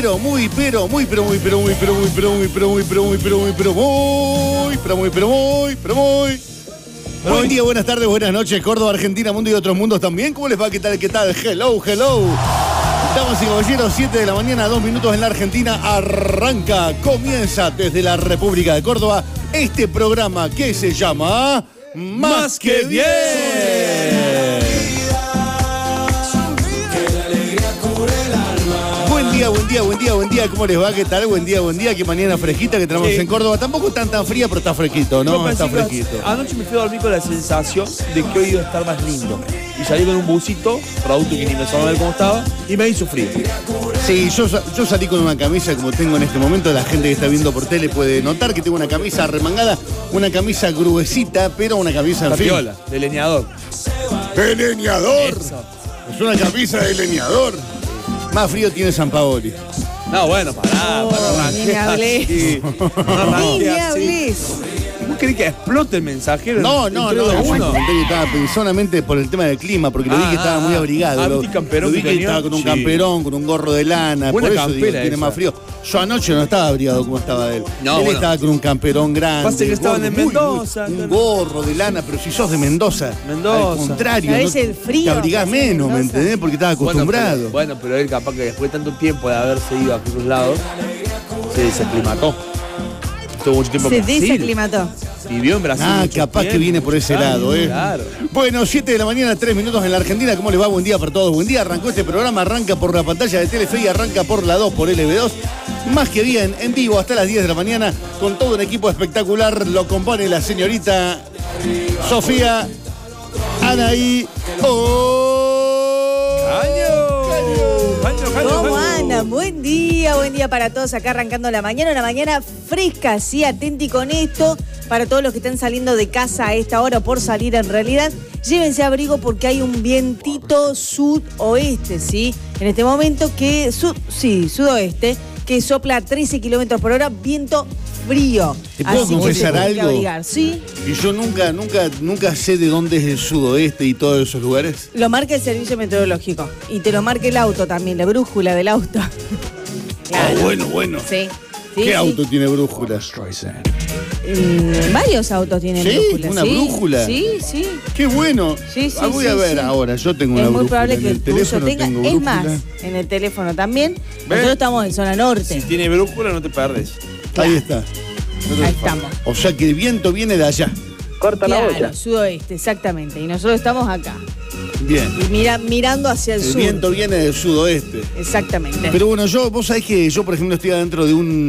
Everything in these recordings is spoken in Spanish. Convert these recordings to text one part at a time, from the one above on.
Buen día, buenas tardes, buenas noches, Córdoba, Argentina, mundo y otros mundos también. ¿Cómo les va? ¿Qué tal? Hello. Damas y caballeros, 7 de la mañana, 2 minutos en la Argentina. Comienza desde la República de Córdoba este programa que se llama Más que Bien. Buen día, ¿cómo les va? ¿Qué tal? Buen día, qué mañana fresquita que tenemos en Córdoba. Tampoco tan fría, pero está fresquito, ¿no? Está fresquito. Anoche me fui a dormir con la sensación de que hoy iba a estar más lindo. Y salí con un busito, producto que ni me sonaba ver cómo estaba, y me hizo frío. Sí, yo salí con una camisa como tengo en este momento. La gente que está viendo por tele puede notar que tengo una camisa remangada, una camisa gruesita, pero una camisa en fin. Tapiola, de leñador. ¡De leñador! Eso. Es una camisa de leñador. Más frío tiene San Paoli. No, bueno, pará. Ni me hablé. Ni me hablé. ¿Vos querés que explote el mensajero? No. Estaba solamente por el tema del clima, porque lo vi que estaba muy abrigado. Lo vi que estaba con un camperón, con un gorro de lana. Buena por eso digo, tiene esa. más frío. Yo anoche no estaba abrigado como estaba él. No, él bueno. estaba con un camperón grande. Pasa que estaban en Mendoza. Un gorro de lana, pero si sos de Mendoza. Al contrario. ¿Sabés el frío? Te abrigás menos, ¿me entendés? Porque estaba acostumbrado. Bueno, pero él capaz que después de tanto tiempo de haberse ido a aquellos lados, se desaclimató. Estuvo mucho tiempo en Brasil. Se desaclimató. Vivió en Brasil. Capaz tiempo. que viene por ese lado, ¿eh? Claro. Bueno, 7 de la mañana, 3 minutos en la Argentina. ¿Cómo les va? Buen día para todos. Buen día. Arrancó este programa, arranca por la pantalla de Telefe y arranca por la 2, por LB2. Más que bien, en vivo hasta las 10 de la mañana, con todo un equipo espectacular. Lo compone la señorita Sofía Anaí. ¿Cómo andan? Buen día para todos acá arrancando la mañana. Una mañana fresca, sí, atenti con esto. Para todos los que están saliendo de casa a esta hora o por salir en realidad, llévense abrigo porque hay un vientito sudoeste, ¿sí? En este momento sudoeste, que sopla a 13 kilómetros por hora, viento frío. ¿Te puedo confesar algo? ¿Sí? Y yo nunca sé de dónde es el sudoeste y todos esos lugares. Lo marca el servicio meteorológico. Y te lo marca el auto también, la brújula del auto. Claro. Bueno. Sí. ¿Qué auto tiene brújula? Varios autos tienen brújula. ¿Una brújula? Sí. Qué bueno. Sí, voy a ver ahora. Yo tengo una brújula. Es muy probable que en el teléfono tenga. tengo Es brújula. más, en el teléfono también. Nosotros estamos en zona norte. Si tiene brújula, no te perdes. Claro. Ahí está. Ahí estamos. O sea que el viento viene de allá. Corta la olla. Sudoeste, exactamente. Y nosotros estamos acá. Bien. Y mirando hacia el sur. El viento viene del sudoeste. Exactamente. Pero bueno, vos sabés que yo, por ejemplo, estoy adentro de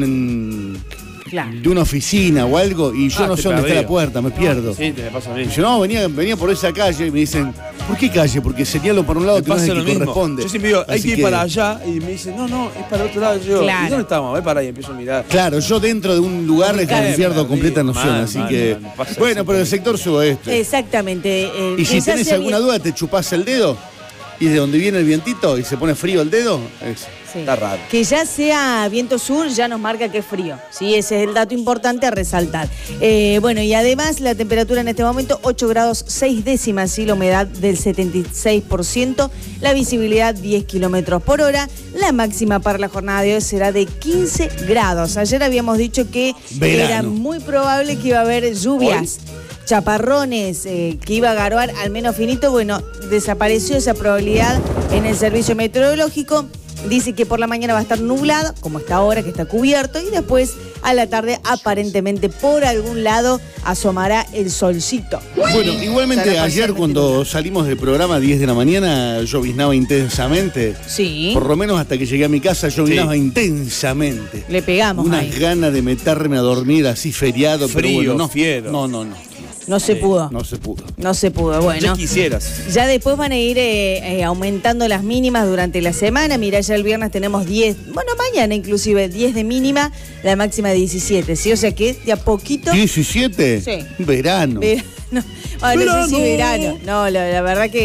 una oficina o algo y yo no sé dónde está la puerta, me pierdo. Sí, te me pasa a mí. Y yo venía por esa calle y me dicen, ¿por qué calle? Porque señalo para un lado que no es el que corresponde. Yo siempre digo, hay Así que ir para allá y me dicen, no, es para otro lado. Yo, Claro. ¿y dónde estamos? Voy para ahí, empiezo a mirar. Claro, yo dentro de un lugar es que pierdo completa noción, así que... Bueno, pero el sector sudoeste. Exactamente. Y si tenés alguna duda, te chupás el dedo y de donde viene el vientito y se pone frío el dedo, Sí. Está raro. Que ya sea viento sur ya nos marca que es frío. Sí, ese es el dato importante a resaltar. Bueno, y además la temperatura en este momento 8 grados 6 décimas, ¿sí? La humedad del 76%, la visibilidad 10 kilómetros por hora. La máxima para la jornada de hoy será de 15 grados. Ayer habíamos dicho que era muy probable que iba a haber lluvias. Chaparrones, que iba a garoar al menos finito. Bueno, desapareció esa probabilidad en el servicio meteorológico. Dice que por la mañana va a estar nublado, como está ahora, que está cubierto, y después a la tarde aparentemente por algún lado asomará el solcito. Bueno, igualmente ayer cuando salimos del programa a 10 de la mañana lloviznaba intensamente. Sí. Por lo menos hasta que llegué a mi casa lloviznaba intensamente. Le pegamos unas ahí. ganas de meterme a dormir así feriado, Frío, pero bueno, no. fiero. No. No se pudo. No se pudo. No se pudo, bueno. Ya quisieras. Ya después van a ir aumentando las mínimas durante la semana. Mirá, ya el viernes tenemos 10, bueno, mañana inclusive 10 de mínima, la máxima 17, ¿sí? O sea que de a poquito... ¿17? Sí. Verano. No sé si verano. No, la verdad que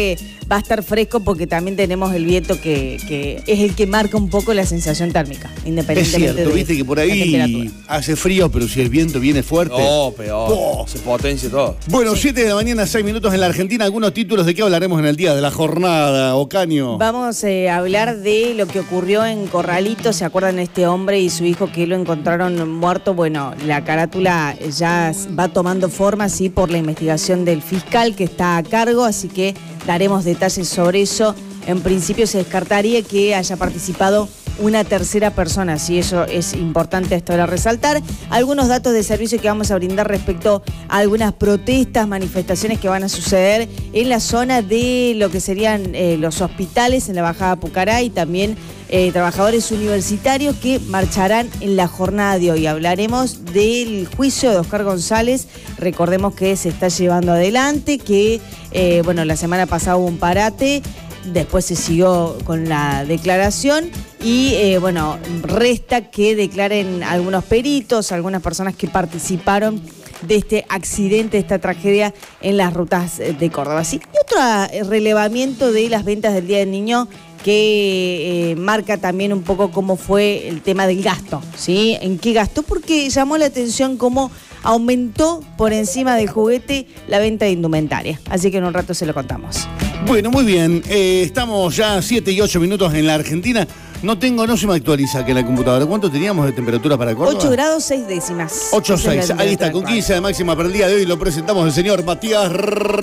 va a estar fresco porque también tenemos el viento que es el que marca un poco la sensación térmica, independientemente es cierto, viste que por ahí hace frío, pero si el viento viene fuerte... No, peor. Se potencia todo. Bueno, 7 de la mañana, 6 minutos en la Argentina. Algunos títulos de qué hablaremos en el día de la jornada, Ocaño. Vamos a hablar de lo que ocurrió en Corralito. ¿Se acuerdan de este hombre y su hijo que lo encontraron muerto? Bueno, la carátula ya va tomando forma, sí, por la investigación del fiscal que está a cargo, así que daremos detalles sobre eso. En principio se descartaría que haya participado una tercera persona, sí, eso es importante esto de resaltar. Algunos datos de servicio que vamos a brindar respecto a algunas protestas, manifestaciones que van a suceder en la zona de lo que serían los hospitales en la Bajada Pucará y también trabajadores universitarios que marcharán en la jornada de hoy. Hablaremos del juicio de Oscar González. Recordemos que se está llevando adelante, que la semana pasada hubo un parate. Después se siguió con la declaración y, resta que declaren algunos peritos, algunas personas que participaron de este accidente, de esta tragedia en las rutas de Córdoba. Sí, y otro relevamiento de las ventas del Día del Niño que marca también un poco cómo fue el tema del gasto, ¿sí? ¿En qué gastó? Porque llamó la atención cómo aumentó por encima del juguete la venta de indumentaria. Así que en un rato se lo contamos. Bueno, muy bien. Estamos ya 7 y 8 minutos en la Argentina. No se me actualiza aquí en la computadora. ¿Cuánto teníamos de temperatura para Córdoba? 8 grados 6 décimas. 8,6. Ahí está, con 15 de máxima para el día de hoy. Lo presentamos el señor Matías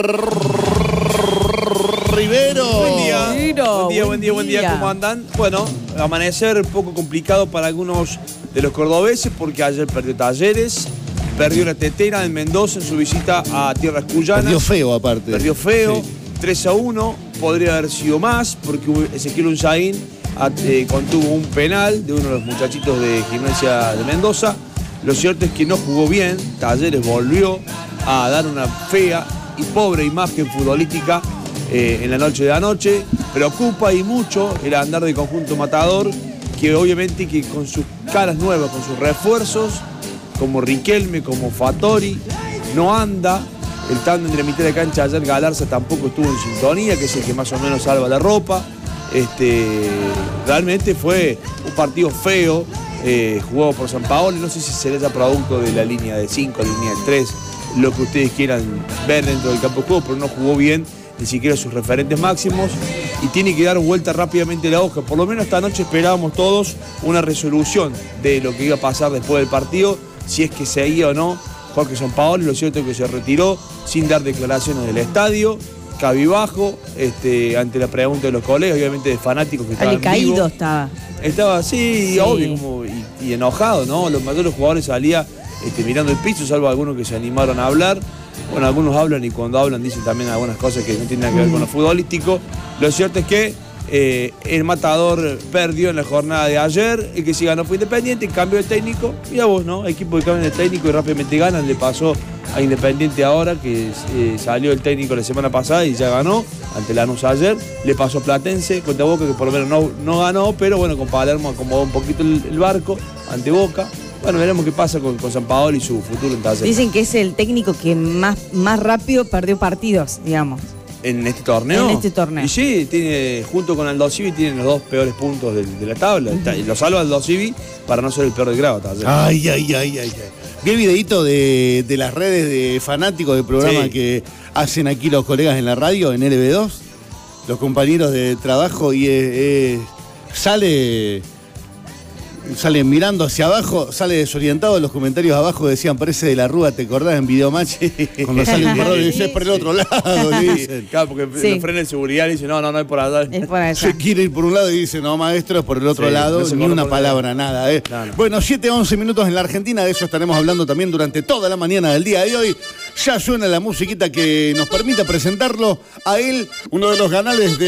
Rivero. Buen día. ¿Cómo andan? Bueno, amanecer un poco complicado para algunos de los cordobeses porque ayer perdió Talleres. Perdió la Tetera en Mendoza en su visita a Tierras Cuyanas. Perdió feo, aparte. Perdió feo. Sí. 3-1, podría haber sido más, porque Ezequiel Unzaín contuvo un penal de uno de los muchachitos de Gimnasia de Mendoza. Lo cierto es que no jugó bien, Talleres volvió a dar una fea y pobre imagen futbolística en la noche de anoche. Preocupa y mucho el andar del conjunto matador, que obviamente que con sus caras nuevas, con sus refuerzos, como Riquelme, como Fattori, no anda. El tándem de la mitad de cancha ayer, Galarza tampoco estuvo en sintonía, que es el que más o menos salva la ropa. Realmente fue un partido feo, jugado por San Paolo. No sé si será ya producto de la línea de 5, la línea de 3, lo que ustedes quieran ver dentro del campo de juego, pero no jugó bien ni siquiera sus referentes máximos y tiene que dar vuelta rápidamente la hoja. Por lo menos esta noche esperábamos todos una resolución de lo que iba a pasar después del partido, si es que seguía o no Jorge Sampaoli. Lo cierto es que se retiró sin dar declaraciones del estadio, cabibajo, ante la pregunta de los colegas, obviamente de fanáticos que estaban caído vivos. Estaba así, sí. Obvio, y enojado, ¿no? Los mayores jugadores salían mirando el piso, salvo algunos que se animaron a hablar. Bueno, algunos hablan y cuando hablan dicen también algunas cosas que no tienen nada que ver con lo futbolístico. Lo cierto es que el Matador perdió en la jornada de ayer, el que sí ganó fue Independiente, cambio de técnico, mira vos, ¿no? Equipo que cambia de técnico y rápidamente ganan, le pasó a Independiente ahora, que salió el técnico la semana pasada y ya ganó, ante Lanús ayer, le pasó a Platense contra Boca, que por lo menos no ganó, pero bueno, con Palermo acomodó un poquito el barco ante Boca. Bueno, veremos qué pasa con Sampaoli y su futuro en Talleres. Dicen que es el técnico que más rápido perdió partidos, digamos. ¿En este torneo? En este torneo. Y sí, junto con Aldo Civi tienen los dos peores puntos de la tabla. Y lo salva Aldo Civi para no ser el peor del grado. Ay. Vi el videíto de las redes de fanáticos del programa sí, que hacen aquí los colegas en la radio, en LB2, los compañeros de trabajo, y sale mirando hacia abajo, sale desorientado. Los comentarios abajo decían, parece de la Rúa, ¿te acordás en Videomatch? Cuando sale un corredor y dice, es por el otro lado, le dicen. Claro, porque lo frena el seguridad y dice, no es por allá. Es por allá. Se quiere ir por un lado y dice, no, maestro, es por el otro lado, no, ni una palabra, nada. No. Bueno, 7-11 minutos en la Argentina, de eso estaremos hablando también durante toda la mañana del día de hoy. Ya suena la musiquita que nos permita presentarlo a él, uno de los galanes.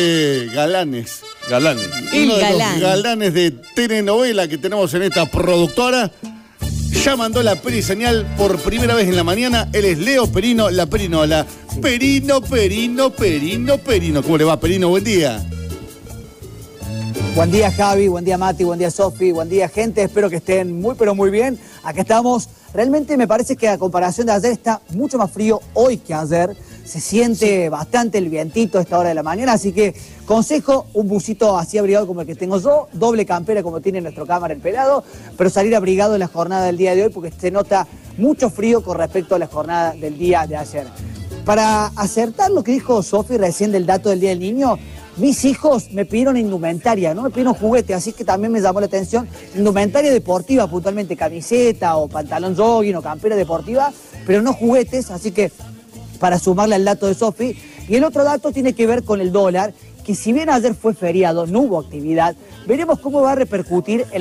Uno de los galanes de telenovela que tenemos en esta productora. Ya mandó la periseñal por primera vez en la mañana. Él es Leo Perino, la Perinola. Perino. ¿Cómo le va, Perino? Buen día. Buen día, Javi, buen día, Mati, buen día, Sofi, buen día, gente. Espero que estén muy, pero muy bien. Acá estamos. Realmente me parece que a comparación de ayer está mucho más frío hoy que ayer. se siente bastante el vientito a esta hora de la mañana, así que consejo, un busito así abrigado como el que tengo yo, doble campera como tiene nuestro cámara el pelado, pero salir abrigado en la jornada del día de hoy porque se nota mucho frío con respecto a la jornada del día de ayer. Para acertar lo que dijo Sofi recién del dato del Día del Niño, mis hijos me pidieron indumentaria, no me pidieron juguete, así que también me llamó la atención indumentaria deportiva, puntualmente camiseta o pantalón jogging o campera deportiva, pero no juguetes, así que para sumarle al dato de Sofi. Y el otro dato tiene que ver con el dólar, que si bien ayer fue feriado, no hubo actividad, veremos cómo va a repercutir en